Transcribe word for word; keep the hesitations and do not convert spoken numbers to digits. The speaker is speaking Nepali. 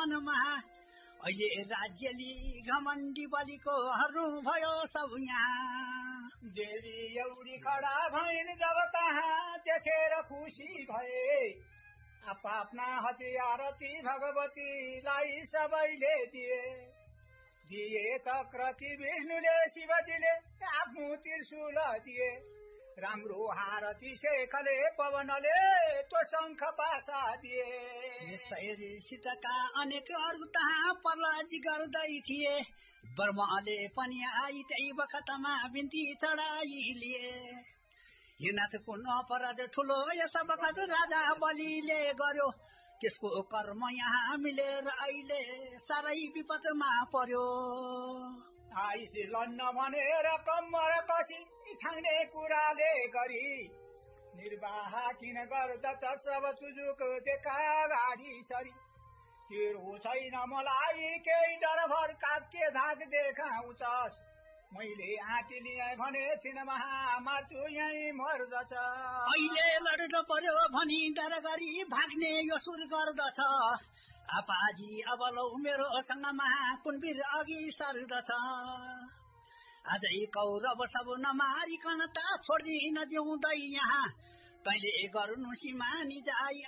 मनमा अहिले राज्यली घमण्डी बलिको हर्नु भयो सब यहाँ देवी एउटी खडा भइन् जब कहाँ देखेर खुसी भए आफ्ना हतियार ती भगवतीलाई सबैले दिए दिए चक्र ती विष्णुले शिवजीले आफ्नो त्रिशूल दिए राम्रो हारती शेखले पवनले तो शङ्ख पासा दिए सीताका अनेक अरू तहाँ प्रहलाद गर्दै थिए ब्रह्मले पनि आई त्यही बखतमा बिन्ती चढाइ लिए हिनाथ कुन अपराध ठुलो यस बखत राजा बलिले गर्यो त्यसको कर्म यहाँ मिलेर अहिले साह्रै विपदमा पर्यो आइसी लन्न भनेर कम्मर कसी छाङ्ने कुराले गरी निर्वाह किन गर्दछ सब चुजुक देखा गाडी सरी तेरो छैन मलाई केही डर भरका के धाक देखाउँछस् मैले आँटिली भने छिन महामार्छु यही मर्दछ अहिले लड्न पर्यो भनी डर गरी भाग्ने यो सुर गर्दछ आपाजी अब लौ मेरो सँगमा कुनवीर अघि सर्दछ आजै कौरव सब नमारिकन त छोड्दिन जिउँदै यहाँ तैले गर्नु सिमानी जाई